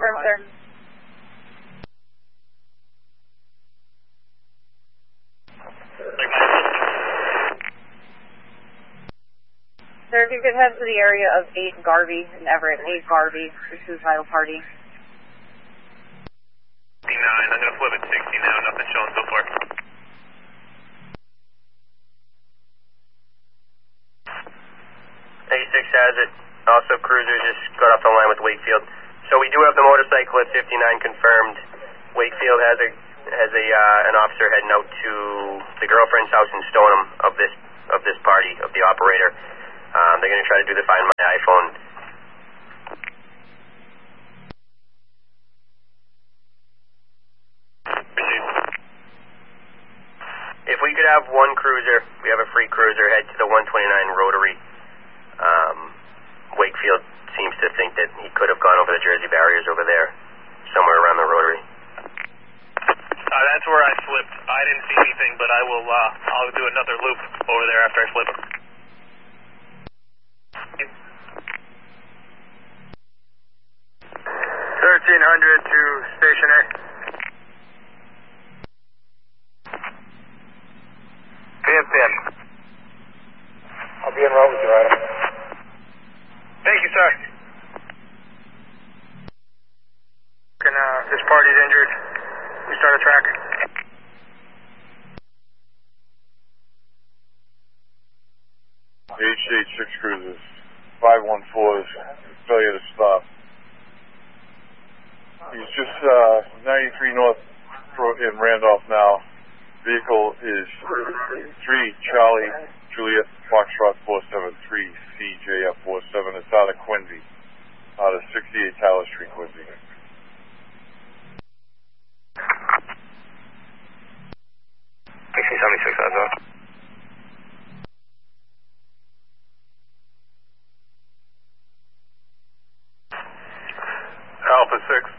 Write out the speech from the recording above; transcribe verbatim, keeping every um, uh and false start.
confirm, sir. Sir, if you could head to the area of eight Garvey in Everett, eight Garvey, the suicidal party. sixty-nine, I'm going to flip at sixty now, nothing showing so far. eighty-six has it. Also, cruiser just got off the line with Wakefield. So we do have the motorcycle at fifty-nine confirmed. Wakefield has a has a uh, an officer heading out to the girlfriend's house in Stoneham of this of this party of the operator. Um, they're going to try to do the Find My iPhone. If we could have one cruiser, we have a free cruiser, head to the one twenty-nine Rotary. Um, Wakefield seems to think that he could have gone over the Jersey barriers over there, somewhere around the Rotary. Uh, that's where I flipped. I didn't see anything, but I will. Uh, I'll do another loop over there after I flip him. thirteen hundred to Station A. P M P M. I'll be en route with you, Adam. Thank you, sir. Can, uh, this party's injured. We start a track. H H six cruisers, five one fours, failure to stop. He's just uh, ninety-three north in Randolph now. Vehicle is three Charlie Juliet Foxtrot four seven three C J F four seven. It's out of Quincy, out of sixty-eight Tyler Street, Quincy. sixteen seventy-six, that's up. Alpha six.